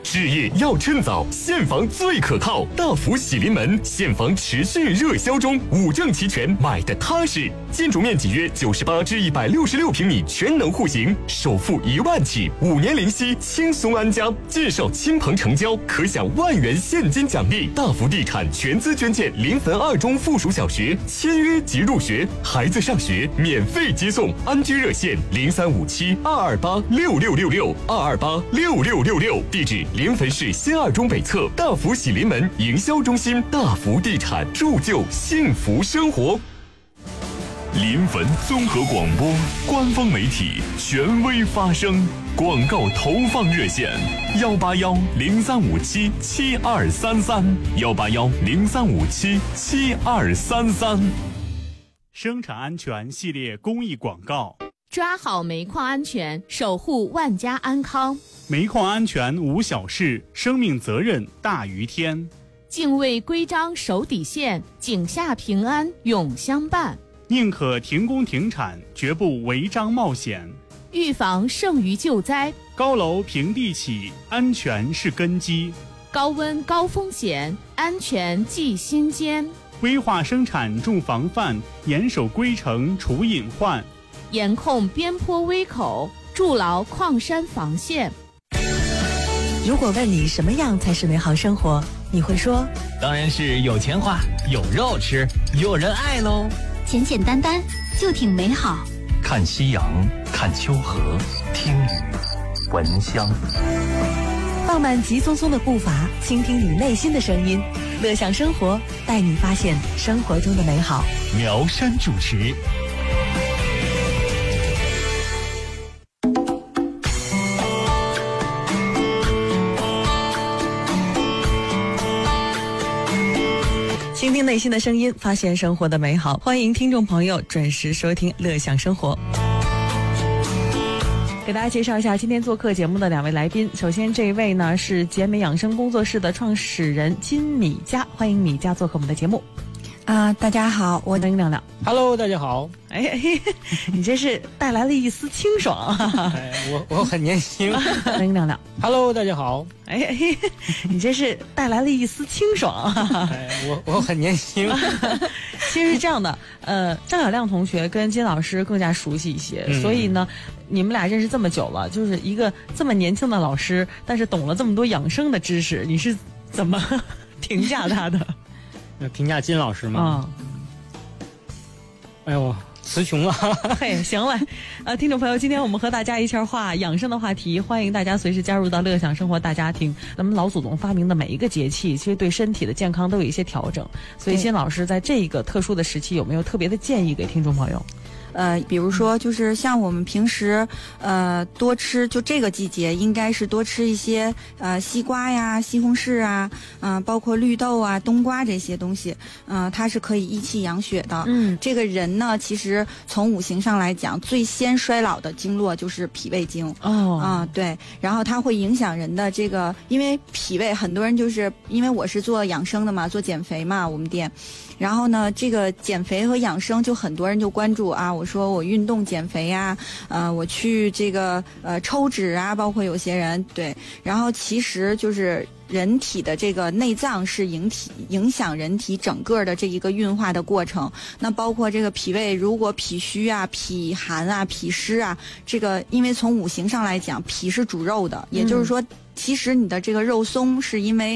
置业要趁早，现房最可靠。大福喜临门，现房持续热销中，5证齐全，买的踏实。建筑面积约98至166平米，全能户型，首付1万起，5年零息，轻松安家。介绍亲朋成交，可享1万元现金奖励。大福地产全资捐建临汾2中附属小学，签约即入学，孩子上学免费接送。安居热线035722826666，2286666，地址临汾市新2中北侧大福喜临门营销中心。大福地产，铸就幸福生活。 临汾综合广播官方媒体，权威发声。广告投放热线：18103577233，18103577233。 生产安全系列公益广告。 抓好煤矿安全，守护万家安康。 煤矿安全无小事，生命责任大于天。 敬畏规章守底线，井下平安永相伴。 宁可停工停产，绝不违章冒险。 预防胜于救灾。 高楼平地起，安全是根基。 高温高风险，安全记心间。 危化生产重防范，严守规程除隐患。 严控边坡危口，筑牢矿山防线。 如果问你什么样才是美好生活，你会说， 当然是有钱花，有肉吃，有人爱喽。 简简单单就挺美好。 看夕阳，看秋荷，听雨，闻香。 放慢急匆匆的步伐，倾听你内心的声音。乐享生活，带你发现生活中的美好。 苗山主持。 倾听内心的声音，发现生活的美好。欢迎听众朋友准时收听乐享生活。给大家介绍一下今天做客节目的2位来宾。首先这一位呢是简美养生工作室的创始人金米佳，欢迎米佳做客我们的节目。 大家好，我欢迎亮亮。 Hello， 大家好。 你这是带来了一丝清爽。 我很年轻。 欢迎亮亮。 Hello， 大家好。 你这是带来了一丝清爽。 我很年轻。 其实是这样的，张小亮同学跟金老师更加熟悉一些，所以呢，你们俩认识这么久了，就是一个这么年轻的老师，但是懂了这么多养生的知识，你是怎么评价他的？ 评价金老师吗？哎呦，词穷了。 嘿，行了，听众朋友，今天我们和大家一起话养生的话题，欢迎大家随时加入到乐享生活大家庭。咱们老祖宗发明的每一个节气，其实对身体的健康都有一些调整，所以金老师在这个特殊的时期，有没有特别的建议给听众朋友？ 比如说就是像我们平时多吃，就这个季节应该是多吃一些西瓜呀、西红柿啊，包括绿豆啊、冬瓜这些东西，它是可以益气养血的。这个人呢，其实从五行上来讲，最先衰老的经络就是脾胃经。对，然后它会影响人的这个，因为脾胃，很多人就是因为我是做养生的嘛，做减肥嘛，我们店。然后呢，这个减肥和养生就很多人就关注啊，我说我运动减肥呀，我去这个抽脂啊，包括有些人对，然后其实就是人体的这个内脏是影响人体整个的这一个运化的过程。那包括这个脾胃，如果脾虚啊、脾寒啊、脾湿啊，这个因为从五行上来讲，脾是主肉的，也就是说，其实你的这个肉松是因为